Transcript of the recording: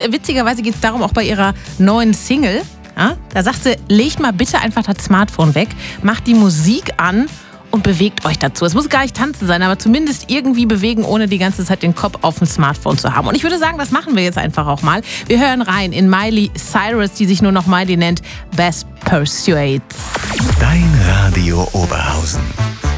witzigerweise geht es darum auch bei ihrer neuen Single. Ja? Da sagt sie, legt mal bitte einfach das Smartphone weg, macht die Musik an und bewegt euch dazu. Es muss gar nicht tanzen sein, aber zumindest irgendwie bewegen, ohne die ganze Zeit den Kopf auf dem Smartphone zu haben. Und ich würde sagen, das machen wir jetzt einfach auch mal. Wir hören rein in Miley Cyrus, die sich nur noch Miley nennt, Best Pursuits. Dein Radio Oberhausen.